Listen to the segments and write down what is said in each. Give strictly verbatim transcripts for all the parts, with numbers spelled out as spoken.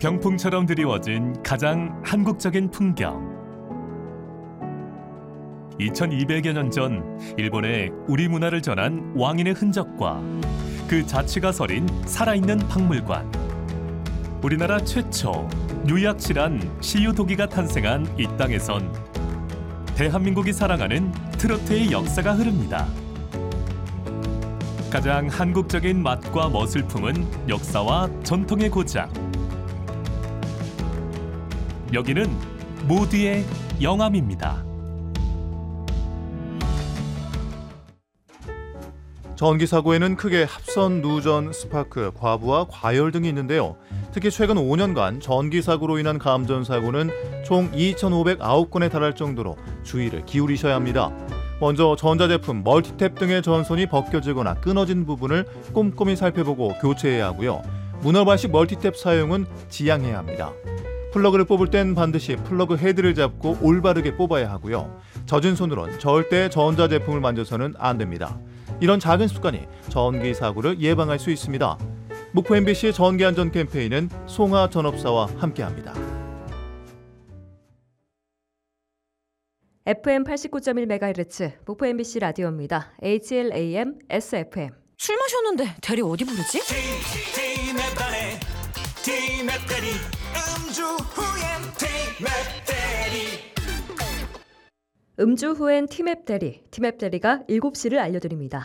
병풍처럼 드리워진 가장 한국적인 풍경. 이천이백여 년 전 일본에 우리 문화를 전한 왕인의 흔적과 그 자취가 서린 살아있는 박물관. 우리나라 최초 유약실한 시유도기가 탄생한 이 땅에선 대한민국이 사랑하는 트로트의 역사가 흐릅니다. 가장 한국적인 맛과 멋을 품은 역사와 전통의 고장. 여기는 모두의 영암입니다. 전기 사고에는 크게 합선, 누전, 스파크, 과부하, 과열 등이 있는데요. 특히 최근 오 년간 전기 사고로 인한 감전 사고는 총 이천오백구 건에 달할 정도로 주의를 기울이셔야 합니다. 먼저 전자제품, 멀티탭 등의 전선이 벗겨지거나 끊어진 부분을 꼼꼼히 살펴보고 교체해야 하고요. 문어발식 멀티탭 사용은 지양해야 합니다. 플러그를 뽑을 땐 반드시 플러그 헤드를 잡고 올바르게 뽑아야 하고요. 젖은 손으론 절대 전자제품을 만져서는 안 됩니다. 이런 작은 습관이 전기 사고를 예방할 수 있습니다. 목포 엠비씨 전기안전 캠페인은 송하 전업사와 함께합니다. 에프엠 팔십구 점 일 메가헤르츠 목포 엠비씨 라디오입니다. 에이치엘에이엠 에스에프엠. 술 마셨는데 대리 어디 부르지? 음주 후엔 티맵 대리, 티맵 대리가 일곱 시를 알려드립니다.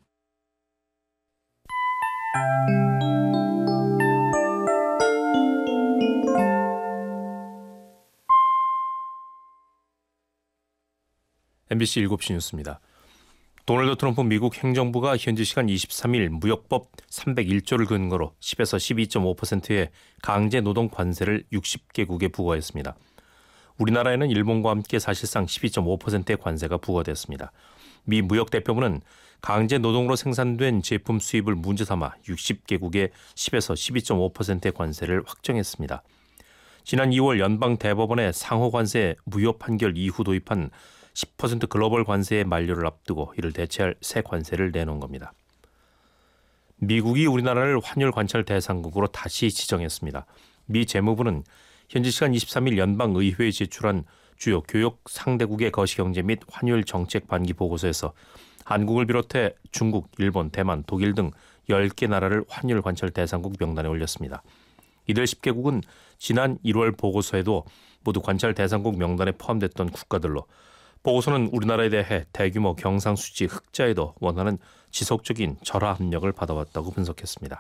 엠비씨 일곱 시 뉴스입니다. 도널드 트럼프 미국 행정부가 현지 시간 이십삼 일 무역법 삼백일 조를 근거로 십에서 십이 점 오 퍼센트의 강제 노동 관세를 육십 개국에 부과했습니다. 우리나라에는 일본과 함께 사실상 십이 점 오 퍼센트의 관세가 부과됐습니다. 미 무역대표부는 강제 노동으로 생산된 제품 수입을 문제 삼아 육십 개국에 십에서 십이 점 오 퍼센트의 관세를 확정했습니다. 지난 이월 연방 대법원의 상호 관세 무효 판결 이후 도입한 십 퍼센트 글로벌 관세의 만료를 앞두고 이를 대체할 새 관세를 내놓은 겁니다. 미국이 우리나라를 환율 관찰 대상국으로 다시 지정했습니다. 미 재무부는 현지 시간 이십삼 일 연방의회에 제출한 주요 교역 상대국의 거시경제 및 환율 정책 반기 보고서에서 한국을 비롯해 중국, 일본, 대만, 독일 등 열 개 나라를 환율 관찰 대상국 명단에 올렸습니다. 이들 십 개국은 지난 일월 보고서에도 모두 관찰 대상국 명단에 포함됐던 국가들로 보고서는 우리나라에 대해 대규모 경상수지 흑자에도 원하는 지속적인 절하 압력을 받아왔다고 분석했습니다.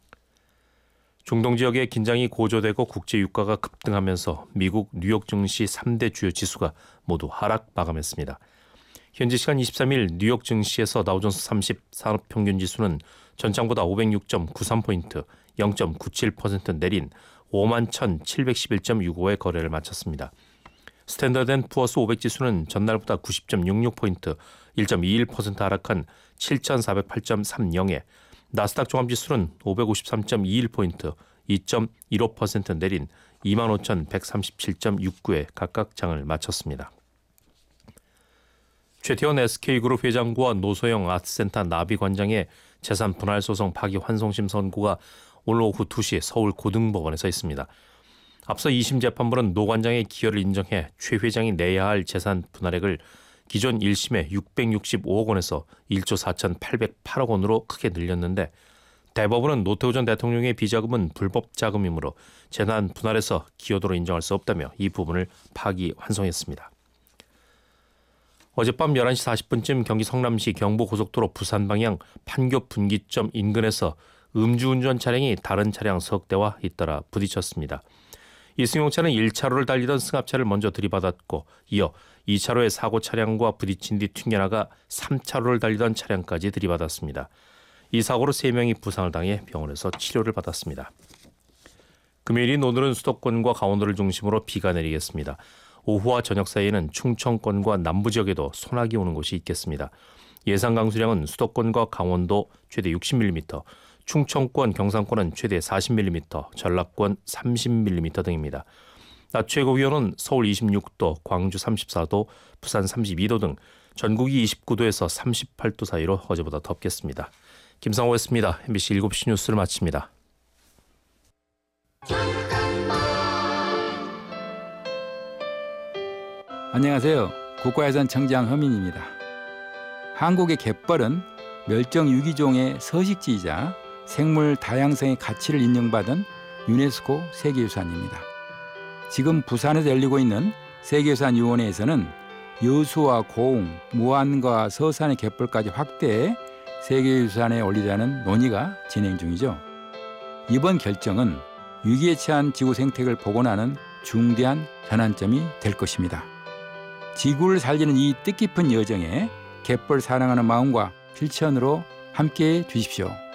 중동 지역의 긴장이 고조되고 국제 유가가 급등하면서 미국 뉴욕 증시 삼 대 주요 지수가 모두 하락 마감했습니다. 현지 시간 이십삼 일 뉴욕 증시에서 다우존스 삼십 산업평균지수는 전장보다 오백육 점 구삼 포인트, 영 점 구칠 퍼센트 내린 오만 천칠백십일 점 육오의 거래를 마쳤습니다. 스탠더드 앤 푸어스 오백 지수는 전날보다 구십 점 육육 포인트, 일 점 이일 퍼센트 하락한 칠천사백팔 점 삼영에 나스닥 종합지수는 오백오십삼 점 이일 포인트, 이 점 일오 퍼센트 내린 이만 오천백삼십칠 점 육구에 각각 장을 마쳤습니다. 최태원 에스케이그룹 회장과 노소영 아트센터 나비관장의 재산 분할 소송 파기환송심 선고가 오늘 오후 두 시 서울 고등법원에서 있습니다. 앞서 이심 재판부는 노 관장의 기여를 인정해 최 회장이 내야 할 재산 분할액을 기존 일 심의 육백육십오억 원에서 일조 사천팔백팔억 원으로 크게 늘렸는데 대법원은 노태우 전 대통령의 비자금은 불법 자금이므로 재산 분할에서 기여도로 인정할 수 없다며 이 부분을 파기환송했습니다. 어젯밤 열한 시 사십 분쯤 경기 성남시 경부고속도로 부산 방향 판교 분기점 인근에서 음주운전 차량이 다른 차량 석 대와 잇따라 부딪혔습니다. 이 승용차는 일 차로를 달리던 승합차를 먼저 들이받았고 이어 이 차로의 사고 차량과 부딪힌 뒤 튕겨나가 삼 차로를 달리던 차량까지 들이받았습니다. 이 사고로 세 명이 부상을 당해 병원에서 치료를 받았습니다. 금요일인 오늘은 수도권과 강원도를 중심으로 비가 내리겠습니다. 오후와 저녁 사이에는 충청권과 남부 지역에도 소나기 오는 곳이 있겠습니다. 예상 강수량은 수도권과 강원도 최대 육십 밀리미터, 충청권, 경상권은 최대 사십 밀리미터, 전라권 삼십 밀리미터 등입니다. 낮 최고 기온은 서울 이십육 도, 광주 삼십사 도, 부산 삼십이 도 등 전국이 이십구 도에서 삼십팔 도 사이로 어제보다 덥겠습니다. 김상호였습니다. 엠비씨 일곱 시 뉴스를 마칩니다. 안녕하세요. 국가유산청장 허민입니다. 한국의 갯벌은 멸종 유기종의 서식지이자 생물 다양성의 가치를 인정받은 유네스코 세계유산입니다. 지금 부산에서 열리고 있는 세계유산위원회에서는 여수와 고흥, 무안과 서산의 갯벌까지 확대해 세계유산에 올리자는 논의가 진행 중이죠. 이번 결정은 위기에 처한 지구 생태계를 복원하는 중대한 전환점이 될 것입니다. 지구를 살리는 이 뜻깊은 여정에 갯벌 사랑하는 마음과 실천으로 함께해 주십시오.